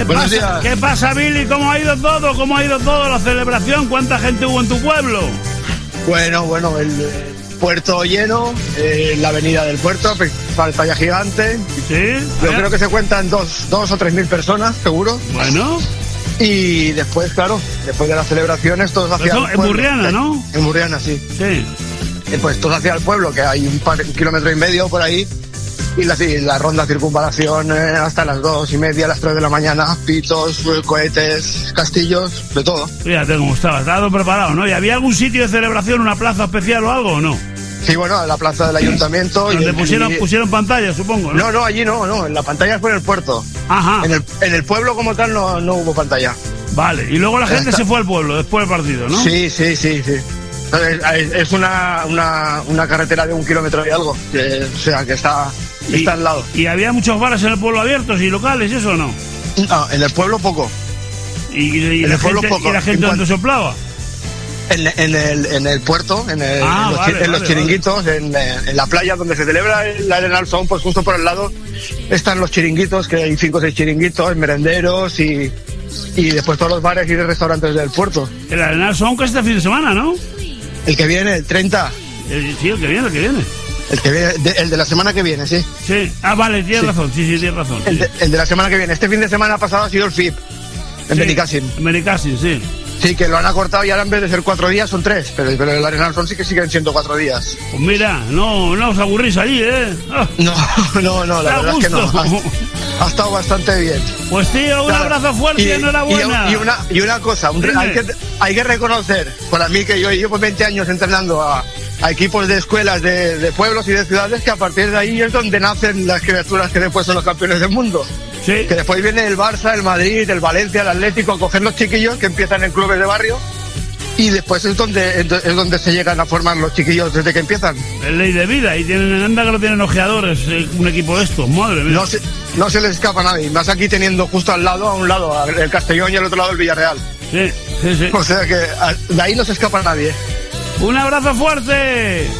Buenos días. ¿Qué pasa, Billy? ¿Cómo ha ido todo? ¿Cómo ha ido todo la celebración? ¿Cuánta gente hubo en tu pueblo? Bueno, el puerto lleno, la avenida del puerto, pantalla gigante. Sí. Yo creo que se cuentan 2 o 3 mil personas, seguro. Bueno. Y después, claro, después de las celebraciones, todos hacia el pueblo. En Burriana, ¿no? En Burriana, sí. Sí. Pues todos hacia el pueblo, que hay un kilómetro y medio por ahí. Y la ronda circunvalación hasta las 2:30, las 3 de la mañana, pitos, cohetes, castillos, de todo. Fíjate cómo estaba todo preparado, ¿no? ¿Y había algún sitio de celebración, una plaza especial o algo o no? Sí, bueno, la plaza del ayuntamiento. Donde pusieron pantalla, supongo, ¿no? No, allí no, en la pantalla fue en el puerto. Ajá. En el pueblo como tal no hubo pantalla. Vale, y luego la gente se fue al pueblo después del partido, ¿no? Sí. Es una carretera de 1 kilómetro y algo, o sea, que está al lado. ¿Y había muchos bares en el pueblo abiertos y locales, eso o no? No, en el pueblo poco. ¿Y en la el pueblo gente, poco. ¿y la gente dónde soplaba? En el puerto, en los chiringuitos, en la playa donde se celebra el Arenal Sound, pues justo por el lado están los chiringuitos, que hay 5 o 6 chiringuitos, merenderos y después todos los bares y restaurantes del puerto. El Arenal Sound que es este fin de semana, ¿no? El que viene, el 30. Sí, el que viene. El de la semana que viene, sí. Sí, vale, tienes razón, sí, tienes razón. El de la semana que viene. Este fin de semana pasado ha sido el FIP, en Benicàssim. En Benicàssim, sí. Sí, que lo han acortado y ahora en vez de ser 4 días son 3, pero el Arenal Sound sí que siguen siendo 4 días. Pues mira, no os aburrís allí, ¿eh? No, la verdad es que no. Ha estado bastante bien. Pues tío, un abrazo fuerte y enhorabuena. Y una cosa, hay que reconocer, para mí que yo llevo 20 años entrenando a equipos de escuelas de pueblos y de ciudades, que a partir de ahí es donde nacen las criaturas que después son los campeones del mundo. Sí. Que después viene el Barça, el Madrid, el Valencia, el Atlético a coger los chiquillos que empiezan en clubes de barrio, y después es donde se llegan a formar los chiquillos desde que empiezan. Es ley de vida, y anda que no tienen ojeadores un equipo de estos, madre mía. No se les escapa a nadie, más aquí teniendo justo a un lado el Castellón y al otro lado el Villarreal. Sí. O sea que de ahí no se escapa nadie. ¡Un abrazo fuerte!